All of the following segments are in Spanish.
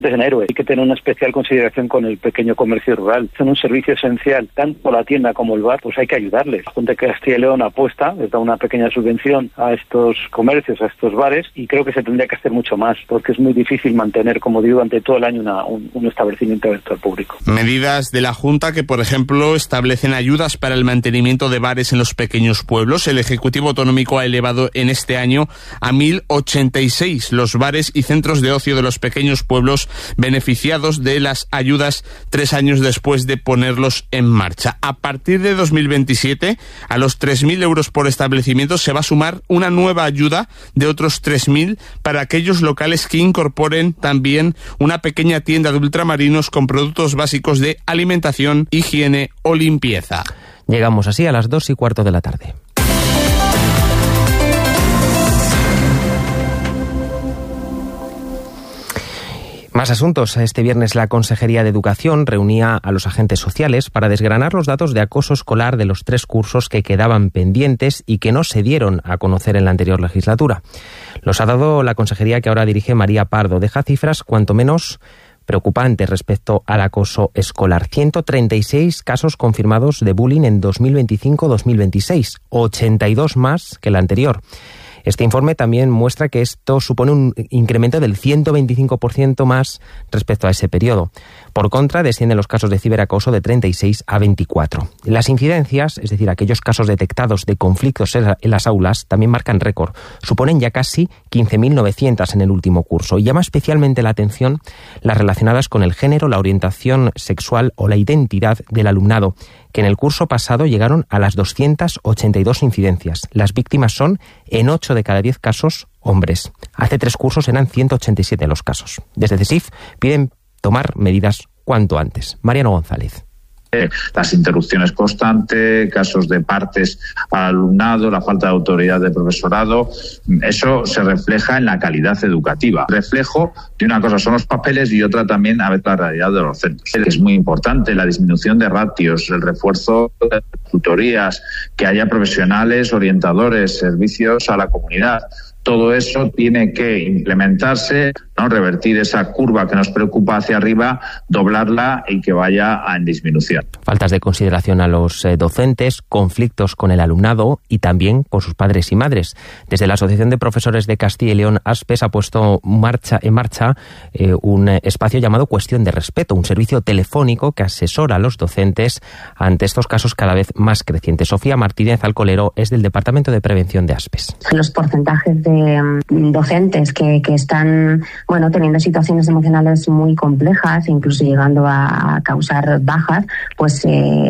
Es un héroe. Hay que tener una especial consideración con el pequeño comercio rural. Son un servicio esencial, tanto la tienda como el bar, pues hay que ayudarles. La Junta de Castilla y León apuesta, les da una pequeña subvención a estos comercios, a estos bares, y creo que se tendría que hacer mucho más, porque es muy difícil mantener, como digo, durante todo el año un establecimiento abierto al público. Medidas de la Junta que, por ejemplo, establecen ayudas para el mantenimiento de bares en los pequeños pueblos. El Ejecutivo Autonómico ha elevado en este año a 1.086 los bares y centros de ocio de los pequeños pueblos beneficiados de las ayudas 3 años después de ponerlos en marcha. A partir de 2027, a los 3.000 euros por establecimiento se va a sumar una nueva ayuda de otros 3.000 para aquellos locales que incorporen también una pequeña tienda de ultramarinos con productos básicos de alimentación, higiene o limpieza. Llegamos así a las 2:15 de la tarde. Más asuntos. Este viernes la Consejería de Educación reunía a los agentes sociales para desgranar los datos de acoso escolar de los 3 cursos que quedaban pendientes y que no se dieron a conocer en la anterior legislatura. Los ha dado la Consejería que ahora dirige María Pardo. Deja cifras cuanto menos preocupantes respecto al acoso escolar. 136 casos confirmados de bullying en 2025-2026, 82 más que el anterior. Este informe también muestra que esto supone un incremento del 125% más respecto a ese periodo. Por contra, descienden los casos de ciberacoso de 36 a 24. Las incidencias, es decir, aquellos casos detectados de conflictos en las aulas, también marcan récord. Suponen ya casi 15.900 en el último curso. Y llama especialmente la atención las relacionadas con el género, la orientación sexual o la identidad del alumnado, que en el curso pasado llegaron a las 282 incidencias. Las víctimas son, en 8 de cada 10 casos, hombres. Hace 3 cursos eran 187 los casos. Desde CESIF piden tomar medidas cuanto antes. Mariano González. Las interrupciones constantes, casos de partes al alumnado, la falta de autoridad del profesorado, eso se refleja en la calidad educativa. Reflejo de una cosa son los papeles y otra también a veces la realidad de los centros. Es muy importante la disminución de ratios, el refuerzo de tutorías, que haya profesionales, orientadores, servicios a la comunidad. Todo eso tiene que implementarse, ¿no? Revertir esa curva que nos preocupa hacia arriba, doblarla y que vaya en disminución. Faltas de consideración a los docentes, conflictos con el alumnado y también con sus padres y madres. Desde la Asociación de Profesores de Castilla y León, ASPES, ha puesto en marcha un espacio llamado Cuestión de Respeto, un servicio telefónico que asesora a los docentes ante estos casos cada vez más crecientes. Sofía Martínez Alcolero es del Departamento de Prevención de ASPES. Los porcentajes de docentes que están teniendo situaciones emocionales muy complejas, incluso llegando a causar bajas, pues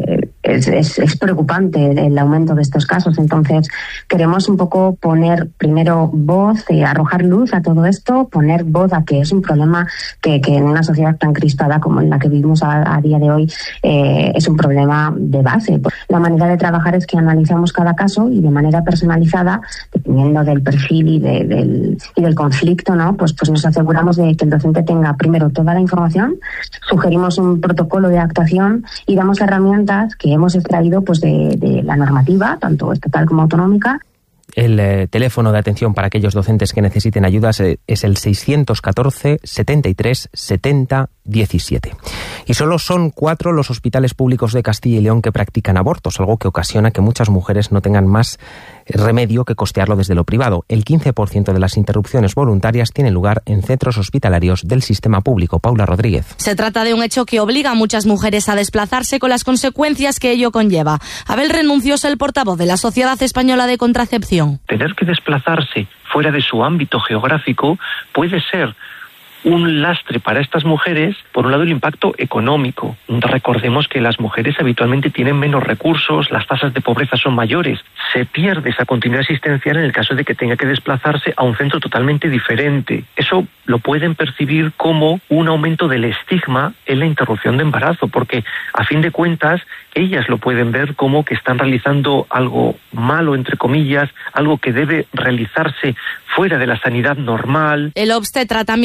es preocupante el aumento de estos casos. Entonces queremos un poco poner primero voz, arrojar luz a todo esto, poner voz a que es un problema que en una sociedad tan crispada como en la que vivimos a día de hoy es un problema de base. La manera de trabajar es que analizamos cada caso y de manera personalizada, dependiendo del perfil y del conflicto, ¿no? Pues nos aseguramos de que el docente tenga primero toda la información, sugerimos un protocolo de actuación y damos herramientas que hemos extraído de la normativa, tanto estatal como autonómica. El teléfono de atención para aquellos docentes que necesiten ayudas es el 614 73 70 17. Y solo son 4 los hospitales públicos de Castilla y León que practican abortos, algo que ocasiona que muchas mujeres no tengan más remedio que costearlo desde lo privado. El 15% de las interrupciones voluntarias tienen lugar en centros hospitalarios del sistema público. Paula Rodríguez. Se trata de un hecho que obliga a muchas mujeres a desplazarse con las consecuencias que ello conlleva. Abel Renuncio es el portavoz de la Sociedad Española de Contracepción. Tener que desplazarse fuera de su ámbito geográfico puede ser un lastre para estas mujeres, por un lado el impacto económico. Recordemos que las mujeres habitualmente tienen menos recursos, las tasas de pobreza son mayores. Se pierde esa continuidad asistencial en el caso de que tenga que desplazarse a un centro totalmente diferente. Eso lo pueden percibir como un aumento del estigma en la interrupción de embarazo, porque a fin de cuentas ellas lo pueden ver como que están realizando algo malo, entre comillas, algo que debe realizarse fuera de la sanidad normal. El obstetra también lamenta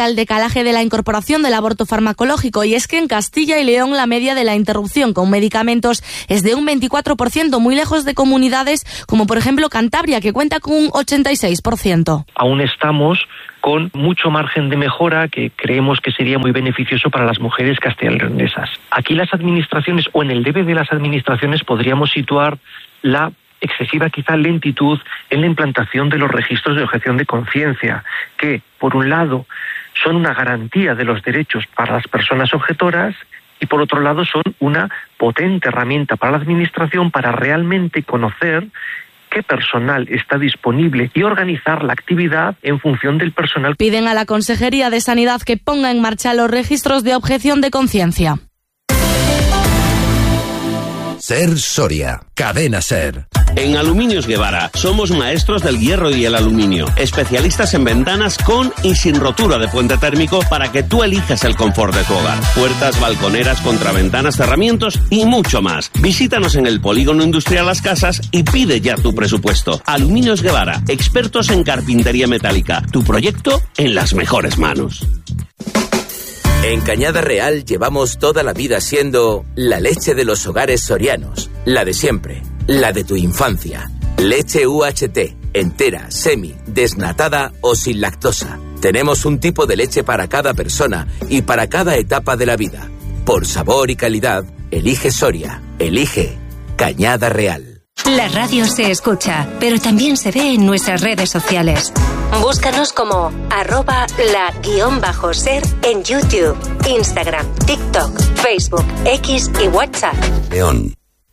explica el decalaje de la incorporación del aborto farmacológico, y es que en Castilla y León la media de la interrupción con medicamentos es de un 24%, muy lejos de comunidades como por ejemplo Cantabria, que cuenta con un 86%. Aún estamos con mucho margen de mejora que creemos que sería muy beneficioso para las mujeres castellano-leonesas. Aquí las administraciones, o en el debe de las administraciones, podríamos situar la excesiva quizá lentitud en la implantación de los registros de objeción de conciencia, que por un lado son una garantía de los derechos para las personas objetoras y por otro lado son una potente herramienta para la administración para realmente conocer qué personal está disponible y organizar la actividad en función del personal. Piden a la Consejería de Sanidad que ponga en marcha los registros de objeción de conciencia. Ser Soria, cadena Ser. En Aluminios Guevara somos maestros del hierro y el aluminio, especialistas en ventanas con y sin rotura de puente térmico para que tú elijas el confort de tu hogar. Puertas, balconeras, contraventanas, cerramientos y mucho más. Visítanos en el Polígono Industrial Las Casas y pide ya tu presupuesto. Aluminios Guevara, expertos en carpintería metálica. Tu proyecto en las mejores manos. En Cañada Real llevamos toda la vida siendo la leche de los hogares sorianos, la de siempre, la de tu infancia. Leche UHT, entera, semi, desnatada o sin lactosa. Tenemos un tipo de leche para cada persona y para cada etapa de la vida. Por sabor y calidad, elige Soria, elige Cañada Real. La radio se escucha, pero también se ve en nuestras redes sociales. Búscanos como @la_ser en YouTube, Instagram, TikTok, Facebook, X y WhatsApp. León.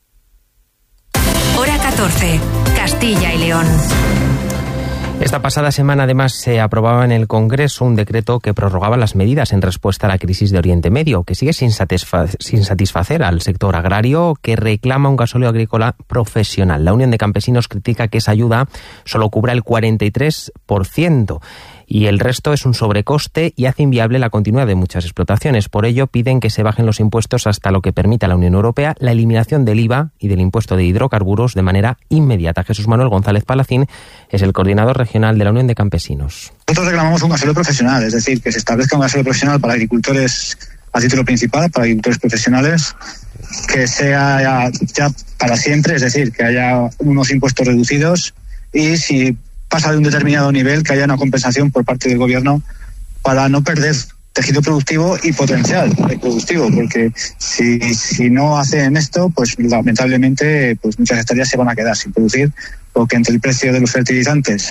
Hora 14, Castilla y León. Esta pasada semana, además, se aprobaba en el Congreso un decreto que prorrogaba las medidas en respuesta a la crisis de Oriente Medio, que sigue sin satisfacer al sector agrario, que reclama un gasóleo agrícola profesional. La Unión de Campesinos critica que esa ayuda solo cubra el 43%. Y el resto es un sobrecoste y hace inviable la continuidad de muchas explotaciones. Por ello, piden que se bajen los impuestos hasta lo que permita la Unión Europea, la eliminación del IVA y del impuesto de hidrocarburos de manera inmediata. Jesús Manuel González Palacín es el coordinador regional de la Unión de Campesinos. Nosotros reclamamos un gasóleo profesional, es decir, que se establezca un gasóleo profesional para agricultores a título principal, para agricultores profesionales, que sea ya para siempre, es decir, que haya unos impuestos reducidos y si pasa de un determinado nivel, que haya una compensación por parte del gobierno para no perder tejido productivo y potencial productivo, porque si no hacen esto, pues lamentablemente pues muchas hectáreas se van a quedar sin producir, porque entre el precio de los fertilizantes,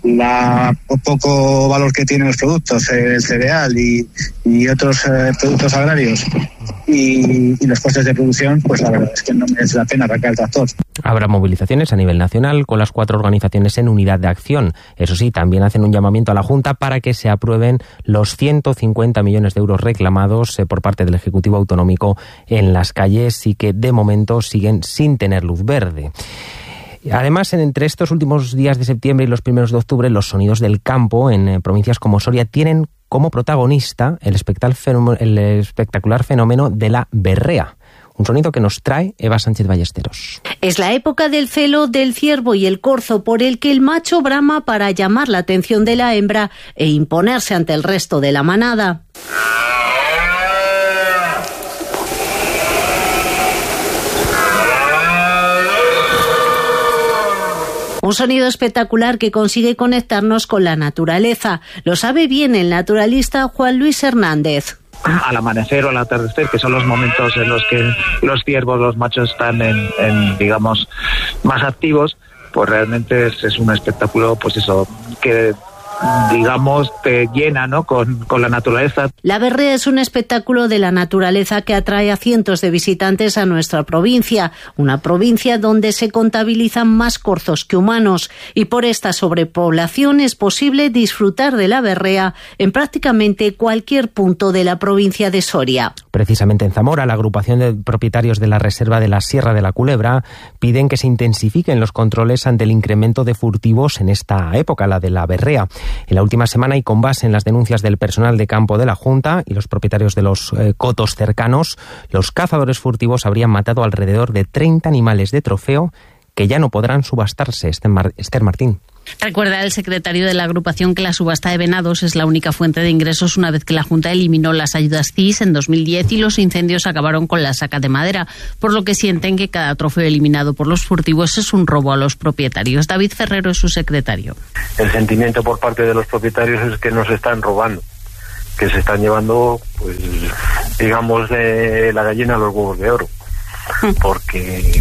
poco valor que tienen los productos, el cereal y otros productos agrarios y los costes de producción, pues la verdad es que no merece la pena arrancar el tractor. Habrá movilizaciones a nivel nacional con las 4 organizaciones en unidad de acción. Eso sí, también hacen un llamamiento a la Junta para que se aprueben los 150 millones de euros reclamados por parte del Ejecutivo Autonómico en las calles y que de momento siguen sin tener luz verde. Además, entre estos últimos días de septiembre y los primeros de octubre, los sonidos del campo en provincias como Soria tienen como protagonista el espectacular fenómeno de la berrea. Un sonido que nos trae Eva Sánchez Ballesteros. Es la época del celo del ciervo y el corzo, por el que el macho brama para llamar la atención de la hembra e imponerse ante el resto de la manada. Un sonido espectacular que consigue conectarnos con la naturaleza. Lo sabe bien el naturalista Juan Luis Hernández. Al amanecer o al atardecer, que son los momentos en los que los ciervos, los machos están digamos, más activos, pues realmente es un espectáculo, pues eso, que digamos te llena, ¿no?, con la naturaleza. La berrea es un espectáculo de la naturaleza que atrae a cientos de visitantes a nuestra provincia, una provincia donde se contabilizan más corzos que humanos, y por esta sobrepoblación es posible disfrutar de la berrea en prácticamente cualquier punto de la provincia de Soria. Precisamente en Zamora, la agrupación de propietarios de la reserva de la Sierra de la Culebra piden que se intensifiquen los controles ante el incremento de furtivos en esta época, la de la berrea. En la última semana, y con base en las denuncias del personal de campo de la Junta y los propietarios de los cotos cercanos, los cazadores furtivos habrían matado alrededor de 30 animales de trofeo que ya no podrán subastarse. Esther Martín. Recuerda el secretario de la agrupación que la subasta de venados es la única fuente de ingresos una vez que la Junta eliminó las ayudas CIS en 2010 y los incendios acabaron con la saca de madera, por lo que sienten que cada trofeo eliminado por los furtivos es un robo a los propietarios. David Ferrero es su secretario. El sentimiento por parte de los propietarios es que nos están robando, que se están llevando, pues, digamos, de la gallina a los huevos de oro, porque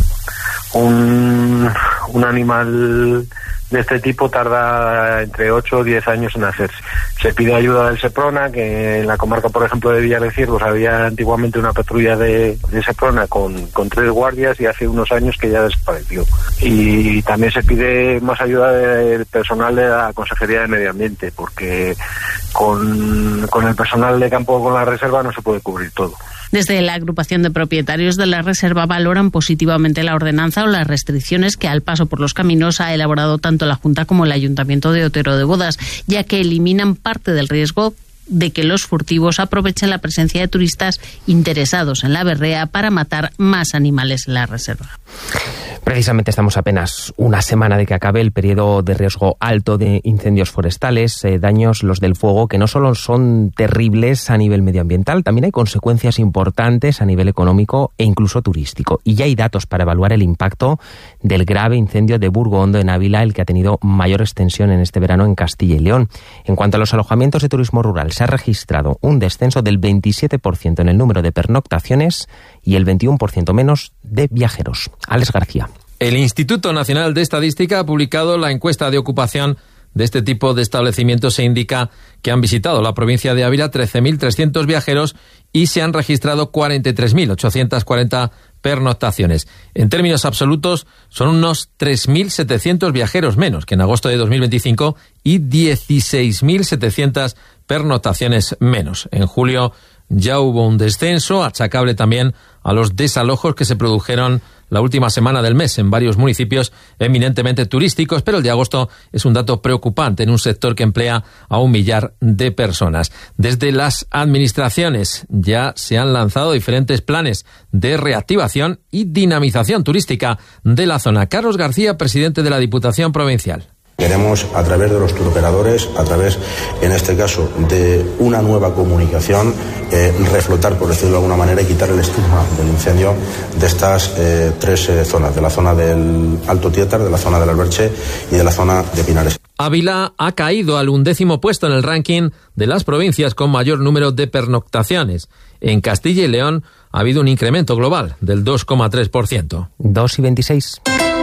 un animal de este tipo tarda entre 8 o 10 años en hacerse. Se pide ayuda del Seprona, que en la comarca, por ejemplo, de Villarciervos había antiguamente una patrulla de Seprona con 3 guardias y hace unos años que ya desapareció. Y también se pide más ayuda del personal de la Consejería de Medio Ambiente, porque con el personal de campo con la reserva no se puede cubrir todo. Desde la agrupación de propietarios de la reserva valoran positivamente la ordenanza o las restricciones que al paso por los caminos ha elaborado tanto la Junta como el Ayuntamiento de Otero de Bodas, ya que eliminan parte del riesgo de que los furtivos aprovechen la presencia de turistas interesados en la berrea para matar más animales en la reserva. Precisamente estamos apenas una semana de que acabe el periodo de riesgo alto de incendios forestales, daños los del fuego que no solo son terribles a nivel medioambiental, también hay consecuencias importantes a nivel económico e incluso turístico. Y ya hay datos para evaluar el impacto del grave incendio de Burgo Hondo en Ávila, el que ha tenido mayor extensión en este verano en Castilla y León. En cuanto a los alojamientos de turismo rural, se ha registrado un descenso del 27% en el número de pernoctaciones y el 21% menos de viajeros. Alex García. El Instituto Nacional de Estadística ha publicado la encuesta de ocupación de este tipo de establecimientos e indica que han visitado la provincia de Ávila 13.300 viajeros y se han registrado 43.840 pernoctaciones. En términos absolutos, son unos 3.700 viajeros menos que en agosto de 2025 y 16.700 pernoctaciones menos. En julio ya hubo un descenso, achacable también a los desalojos que se produjeron la última semana del mes en varios municipios eminentemente turísticos, pero el de agosto es un dato preocupante en un sector que emplea a 1 millar de personas. Desde las administraciones ya se han lanzado diferentes planes de reactivación y dinamización turística de la zona. Carlos García, presidente de la Diputación Provincial. Queremos, a través de los turoperadores, a través, en este caso, de una nueva comunicación, reflotar, por decirlo de alguna manera, y quitar el estigma del incendio de estas 3 zonas, de la zona del Alto Tietar, de la zona del Alberche y de la zona de Pinares. Ávila ha caído al 11º puesto en el ranking de las provincias con mayor número de pernoctaciones. En Castilla y León ha habido un incremento global del 2,3%. 2,26.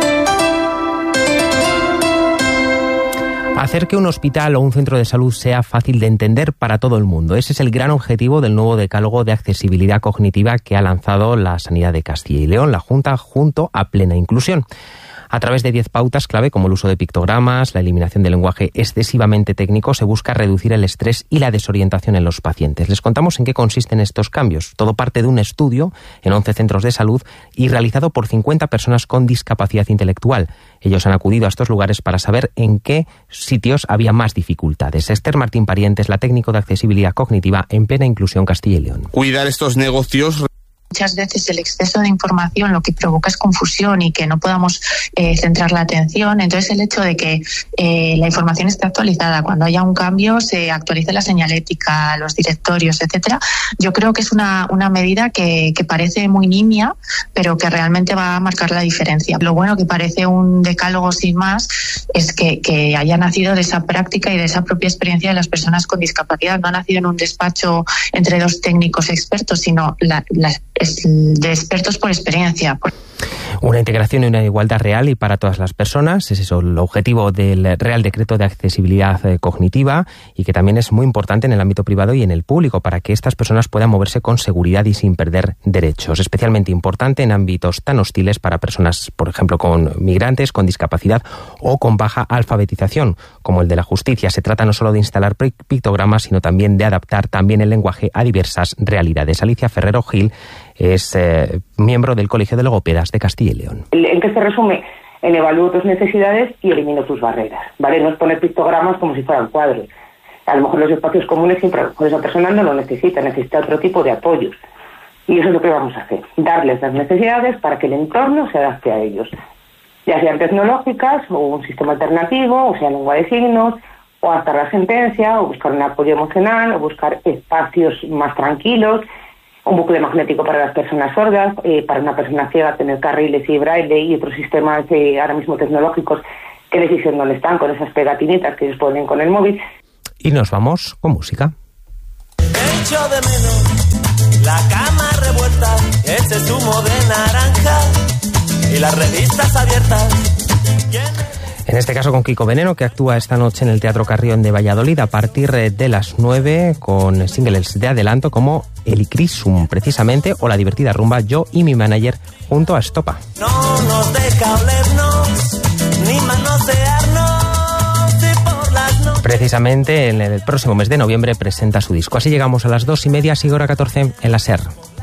Hacer que un hospital o un centro de salud sea fácil de entender para todo el mundo. Ese es el gran objetivo del nuevo decálogo de accesibilidad cognitiva que ha lanzado la Sanidad de Castilla y León, la Junta, junto a Plena Inclusión. A través de 10 pautas clave como el uso de pictogramas, la eliminación del lenguaje excesivamente técnico, se busca reducir el estrés y la desorientación en los pacientes. Les contamos en qué consisten estos cambios. Todo parte de un estudio en 11 centros de salud y realizado por 50 personas con discapacidad intelectual. Ellos han acudido a estos lugares para saber en qué sitios había más dificultades. Esther Martín Parientes, la técnico de accesibilidad cognitiva en Plena Inclusión Castilla y León. Cuidar estos negocios. Muchas veces el exceso de información lo que provoca es confusión y que no podamos centrar la atención. Entonces el hecho de que la información esté actualizada, cuando haya un cambio se actualice la señalética, los directorios, etcétera, yo creo que es una medida que parece muy nimia, pero que realmente va a marcar la diferencia. Lo bueno que parece un decálogo sin más es que haya nacido de esa práctica y de esa propia experiencia de las personas con discapacidad. No ha nacido en un despacho entre 2 técnicos expertos, sino de expertos por experiencia. Una integración y una igualdad real y para todas las personas. Es eso el objetivo del Real Decreto de Accesibilidad Cognitiva, y que también es muy importante en el ámbito privado y en el público para que estas personas puedan moverse con seguridad y sin perder derechos. Especialmente importante en ámbitos tan hostiles para personas, por ejemplo, con migrantes, con discapacidad o con baja alfabetización, como el de la justicia. Se trata no solo de instalar pictogramas, sino también de adaptar también el lenguaje a diversas realidades. Alicia Ferrero Gil es miembro del Colegio de Logopedas de Castilla y León. ¿En qué se resume? En evalúo tus necesidades y elimino tus barreras, ¿vale? No es poner pictogramas como si fueran cuadros. A lo mejor los espacios comunes siempre, a lo mejor esa persona no lo necesita otro tipo de apoyos. Y eso es lo que vamos a hacer, darles las necesidades para que el entorno se adapte a ellos. ya sean tecnológicas o un sistema alternativo, o sea, lengua de signos, o adaptar la sentencia, o buscar un apoyo emocional, o buscar espacios más tranquilos, un bucle magnético para las personas sordas, para una persona ciega tener carriles y braille y otros sistemas ahora mismo tecnológicos que les dicen dónde están con esas pegatinitas que ellos ponen con el móvil. Y nos vamos con música. Echo de menos la cama revuelta, ese zumo de naranja y las revistas abiertas. En este caso con Kiko Veneno, que actúa esta noche en el Teatro Carrión de Valladolid a partir de las 9 con singles de adelanto como El Icrisum, precisamente, o la divertida rumba Yo y mi manager junto a Estopa. No nos deja olernos ni manosearnos y por las noches. Precisamente en el próximo mes de noviembre presenta su disco. Así llegamos a las 2:30, sigue hora 14 en la SER.